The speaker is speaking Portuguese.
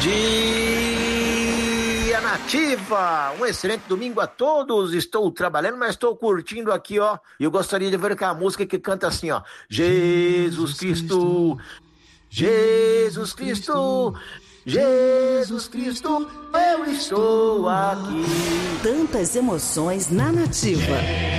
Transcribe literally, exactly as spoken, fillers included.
dia, Nativa! Um excelente domingo a todos. Estou trabalhando, mas estou curtindo aqui, ó. E eu gostaria de ver com a música que canta assim, ó. Jesus Cristo, Jesus Cristo, Jesus Cristo, eu estou aqui. Tantas emoções na Nativa.